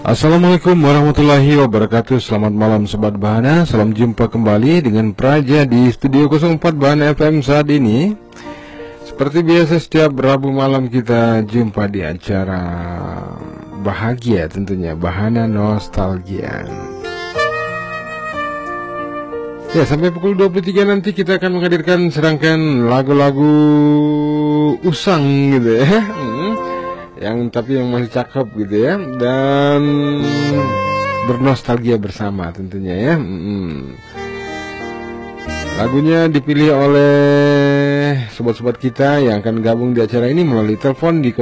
Assalamualaikum warahmatullahi wabarakatuh. Selamat malam Sobat Bahana. Salam jumpa kembali dengan Praja di Studio 04 Bahana FM saat ini. Seperti biasa setiap Rabu malam kita jumpa di acara bahagia, tentunya Bahana Nostalgia. Ya, sampai pukul 23 nanti kita akan menghadirkan serangkaian lagu-lagu usang gitu ya. Yang masih cakep gitu ya, dan bernostalgia bersama tentunya ya. Lagunya dipilih oleh sobat-sobat kita yang akan gabung di acara ini melalui telepon di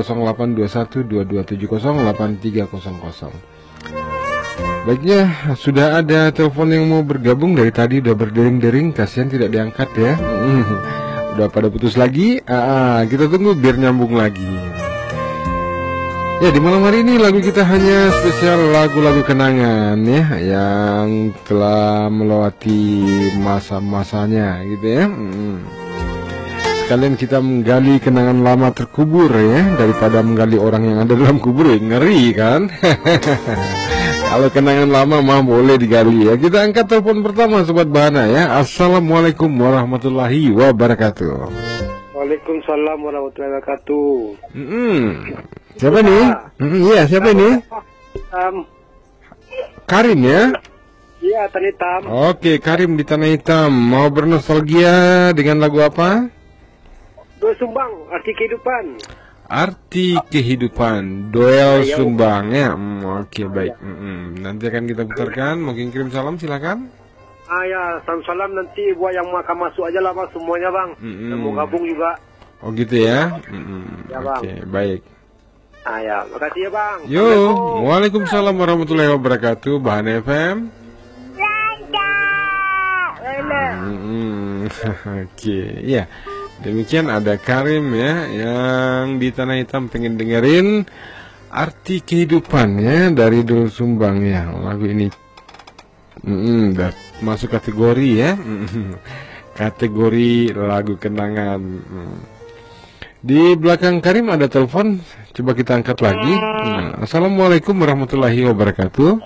082122708300. Baiknya, sudah ada telepon yang mau bergabung dari tadi, udah berdering-dering, kasihan tidak diangkat ya. Udah pada putus lagi. Kita tunggu biar nyambung lagi. Ya, di malam hari ini lagu kita hanya spesial lagu-lagu kenangan ya, yang telah melewati masa-masanya gitu ya. Sekalian kita menggali kenangan lama terkubur ya, daripada menggali orang yang ada dalam kubur ya, ngeri kan. Kalau kenangan lama mah boleh digali ya. Kita angkat telepon pertama Sobat Bahana ya. Assalamualaikum warahmatullahi wabarakatuh. Waalaikumsalam warahmatullahi wabarakatuh. Siapa nih? Iya, siapa ini? Karim ya? Iya, Tanah Hitam. Oke, Karim di Tanah Hitam. Mau bernostalgia dengan lagu apa? Doel Sumbang, Arti Kehidupan. Arti Kehidupan, Doel Sumbang ya. Oke, baik. Nanti akan kita putarkan. Mungkin kirim salam, silakan. Ya, salam nanti buat yang makan masuk aja lah bang, semuanya bang. Yang mau gabung juga. Oh gitu ya? Ya, bang. Oke, baik. Ya, makasih ya bang. Yo, waalaikumsalam warahmatullahi wabarakatuh. Bahana FM. Oke, ya. Demikian ada Karim ya, yang di Tanah Hitam pengen dengerin Arti Kehidupan ya dari Doel Sumbang ya. Lagu ini udah masuk kategori ya. Kategori lagu kenangan. Di belakang Karim ada telepon, coba kita angkat lagi. Assalamualaikum warahmatullahi wabarakatuh.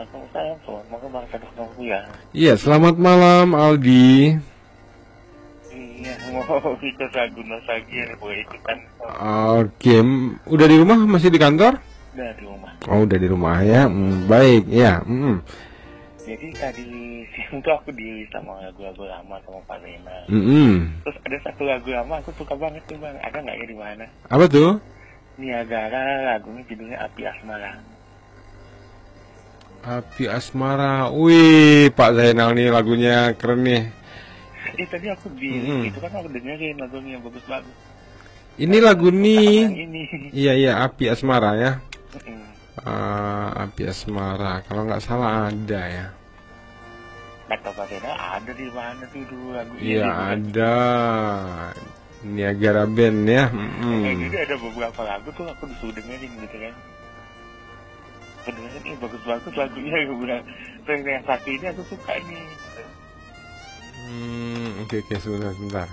Iya, selamat malam Aldi. Iya, mau ikut lagu nostalgia boleh ikutan. Oke, udah di rumah, masih di kantor? Udah di rumah. Oh, udah di rumah ya. Baik ya. Jadi tadi siang tuh aku diri sama lagu-lagu lama sama Pak Rena. Terus ada satu lagu lama aku suka banget tuh bang. Ada nggak ya di mana? Apa tuh? Niagara, lagunya judulnya Api Asmara. Api Asmara. Wih, Pak Zainal nih lagunya keren nih. Tadi aku itu kan aku dengerin lagunya bagus-bagus. Ini lagu nih. Ini. Iya, Api Asmara ya. Api Asmara. Kalau nggak salah ada ya. Kata Pak Rena ada di mana tuh dulu lagunya? Iya ada. Niagara Band ya. Jadi ada beberapa lagu tuh aku disuruh dengerin gitu kan. Aku dengerin ini bagus-bagus lagunya. Gue bilang, terus yang satu ini aku suka nih. Oke, sebentar.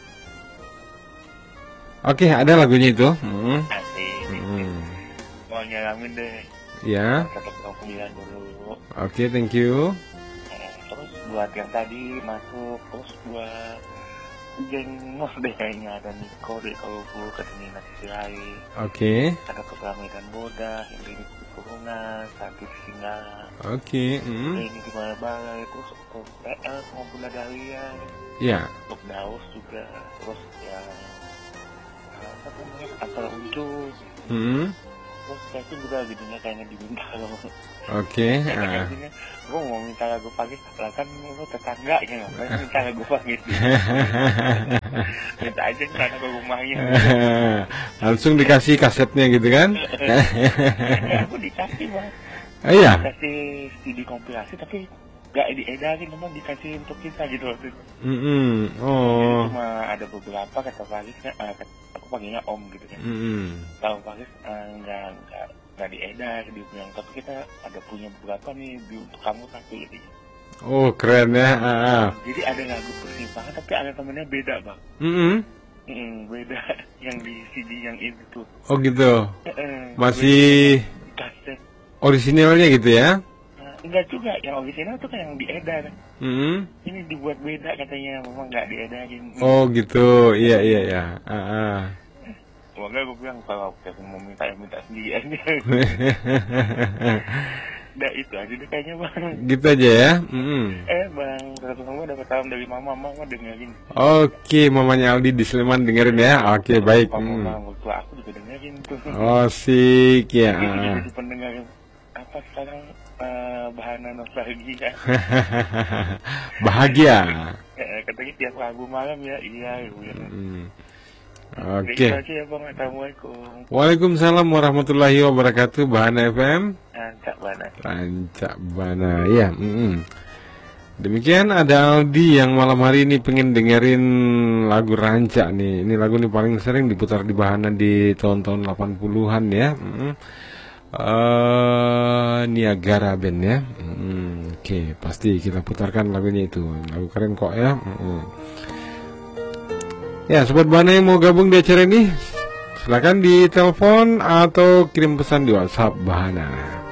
Oke, ada lagunya itu. Asik. Mau nyalamin deh. Ya. Tetap aku bilang dulu. Oke, thank you. Terus buat yang tadi masuk, terus buat geng Mos deh kayaknya ada Niko deh kalau gue kesini nasi sirai. Oke. Ada Keprami dan Boda, yang ini Kurungan, Sakit Singgala. Oke. Ini gimana banget, terus untuk PL maupun Nadalia. Ya. Untuk Daus juga, terus yang apa namanya, Antara Ujung. Terus saya tuh juga jadinya kayaknya diminta loh. Oke. Gue mau minta lagu pagi, lah kan lu tetangga ya, ngapain minta lagu pagi. Minta aja sana ke rumahnya. Langsung dikasih kasetnya gitu kan? Aku dikasih bang. Iya. Dikasih CD kompilasi tapi gak diedarin, memang dikasih untuk kita gitu waktu itu. Oh. Cuma ada beberapa kata Faris, aku panggilnya Om gitu kan. Tahu Faris nggak diedar di bilang, tapi kita ada punya beberapa nih untuk kamu satu gitu. Oh keren ya. Jadi ada lagu persimpangan tapi ada temennya beda bang. Beda yang di CD yang itu tuh. Oh gitu. Masih. Kaset. Orisinalnya gitu ya? Enggak juga, yang orisinal tuh kan yang diedar. Ini dibuat beda katanya, memang nggak diedarin. Oh gitu, iya. Semoga gue bilang kalau Kevin mau minta sendiri aja. Udah itu aja deh kayaknya bang. Gitu aja ya. Bang, terus gue dapat salam dari mama dengerin. Oke, mamanya Aldi di Sleman dengerin ya. Oke, baik. Mama tua aku juga dengerin tuh. Oh sik ya. Jadi pendengar apa sekarang bahana nostalgia. Bahagia. Katanya tiap Rabu malam ya, iya. Oke. Ya, Bang. Assalamualaikum. Waalaikumsalam warahmatullahi wabarakatuh. Bahana FM. Rancak Bana. Ya. Demikian ada Aldi yang malam hari ini pengen dengerin lagu Rancak nih. Ini lagu nih paling sering diputar di Bahana di tahun-tahun 80-an ya. Niagara Band ya. Oke, pasti kita putarkan lagunya itu. Lagu keren kok ya. Ya, sobat Bahana yang mau gabung di acara ini, silakan di telepon atau kirim pesan di WhatsApp Bahana.